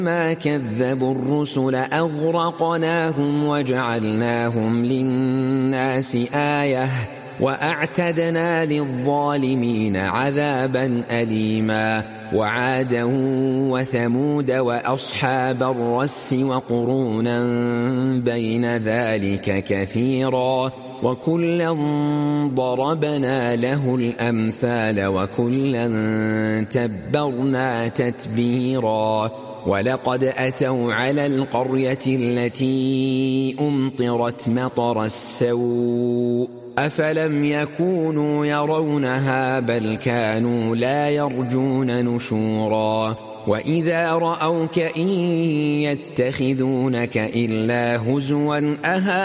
ما كذبوا الرسل أغرقناهم وجعلناهم للناس آية وأعتدنا للظالمين عذابا أليما وعادا وثمود وأصحاب الرس وقرونا بين ذلك كثيرا وكلا ضربنا له الأمثال وكلا تبرنا تتبيرا ولقد أتوا على القرية التي أمطرت مطر السوء أفلم يكونوا يرونها بل كانوا لا يرجون نشورا وإذا رأوك إن يتخذونك إلا هزوا